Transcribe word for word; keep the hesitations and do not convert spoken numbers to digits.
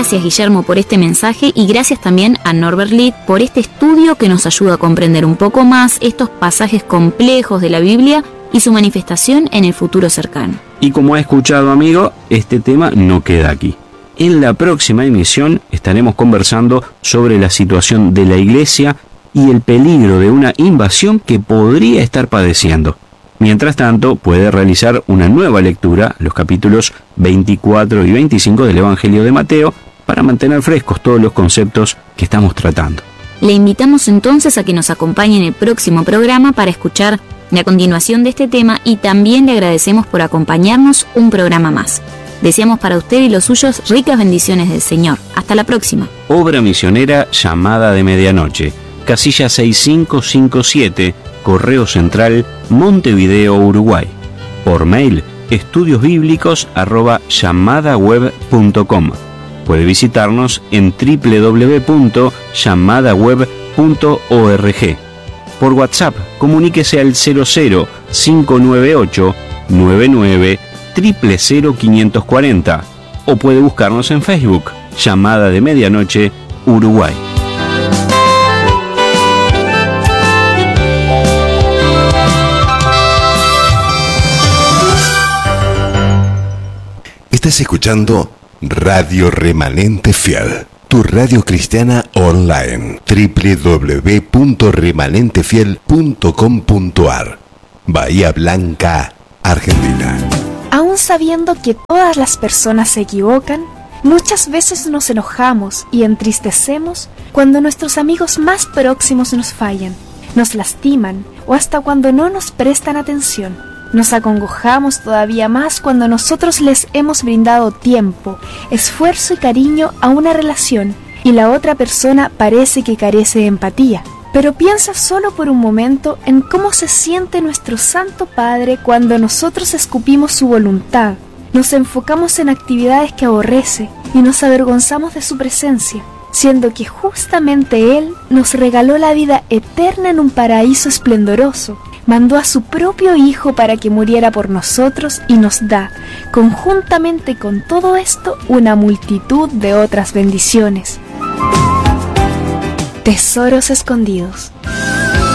Gracias, Guillermo, por este mensaje, y gracias también a Norbert Litt por este estudio que nos ayuda a comprender un poco más estos pasajes complejos de la Biblia y su manifestación en el futuro cercano. Y como ha escuchado, amigo, este tema no queda aquí. En la próxima emisión estaremos conversando sobre la situación de la Iglesia y el peligro de una invasión que podría estar padeciendo. Mientras tanto, puede realizar una nueva lectura, los capítulos veinticuatro y veinticinco del Evangelio de Mateo, para mantener frescos todos los conceptos que estamos tratando. Le invitamos entonces a que nos acompañe en el próximo programa para escuchar la continuación de este tema, y también le agradecemos por acompañarnos un programa más. Deseamos para usted y los suyos ricas bendiciones del Señor. Hasta la próxima. Obra misionera Llamada de Medianoche, casilla seis cinco cinco siete, Correo Central, Montevideo, Uruguay. Por mail, estudiosbíblicos arroba llamadaweb punto com. Puede visitarnos en doble u doble u doble u punto llamadaweb punto org. Por WhatsApp, comuníquese al cero cero cinco nueve ocho nueve nueve cero cero cero cinco cuatro cero o puede buscarnos en Facebook, Llamada de Medianoche, Uruguay. Estás escuchando Radio Remanente Fiel, tu radio cristiana online, doble u doble u doble u punto remanente fiel punto com punto a r, Bahía Blanca, Argentina. Aún sabiendo que todas las personas se equivocan, muchas veces nos enojamos y entristecemos cuando nuestros amigos más próximos nos fallan, nos lastiman o hasta cuando no nos prestan atención. Nos acongojamos todavía más cuando nosotros les hemos brindado tiempo, esfuerzo y cariño a una relación y la otra persona parece que carece de empatía. Pero piensa solo por un momento en cómo se siente nuestro Santo Padre cuando nosotros escupimos su voluntad, nos enfocamos en actividades que aborrece y nos avergonzamos de su presencia, siendo que justamente Él nos regaló la vida eterna en un paraíso esplendoroso. Mandó a su propio Hijo para que muriera por nosotros y nos da, conjuntamente con todo esto, una multitud de otras bendiciones. Tesoros escondidos.